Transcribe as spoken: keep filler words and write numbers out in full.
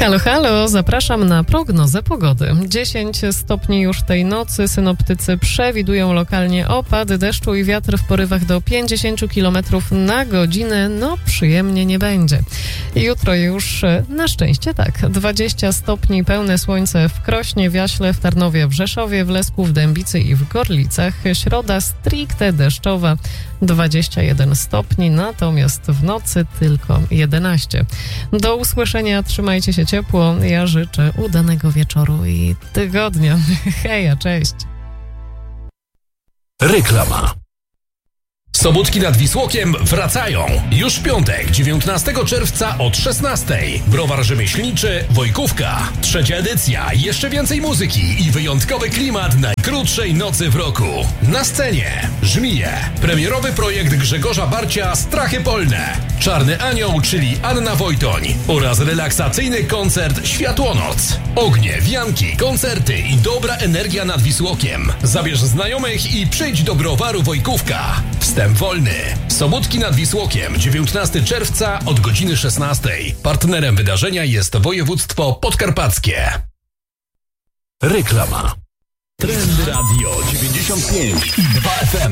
Halo, halo, zapraszam na prognozę pogody. dziesięć stopni już tej nocy. Synoptycy przewidują lokalnie opady deszczu i wiatr w porywach do pięćdziesiąt kilometrów na godzinę. No, przyjemnie nie będzie. Jutro już na szczęście tak. dwadzieścia stopni, pełne słońce w Krośnie, w Jaśle, w Tarnowie, w Rzeszowie, w Lesku, w Dębicy i w Gorlicach. Środa stricte deszczowa, dwadzieścia jeden stopni, natomiast w nocy tylko jedenaście. Do usłyszenia, trzymajcie się ciepło. Ja życzę udanego wieczoru i tygodnia. Heja, cześć. Reklama. Sobótki nad Wisłokiem wracają. Już w piątek, dziewiętnastego czerwca od szesnastej. Browar rzemieślniczy Wojkówka. Trzecia edycja, jeszcze więcej muzyki i wyjątkowy klimat najkrótszej nocy w roku. Na scenie Żmije. Premierowy projekt Grzegorza Barcia Strachy Polne. Czarny Anioł, czyli Anna Wojtoń. Oraz relaksacyjny koncert Światłonoc. Ognie, wianki, koncerty i dobra energia nad Wisłokiem. Zabierz znajomych i przyjdź do Browaru Wojkówka. Wstęp wolny. Sobótki nad Wisłokiem, dziewiętnastego czerwca od godziny szesnastej. Partnerem wydarzenia jest województwo podkarpackie. Reklama. Trendy Radio dziewięćdziesiąt pięć i dwa F M.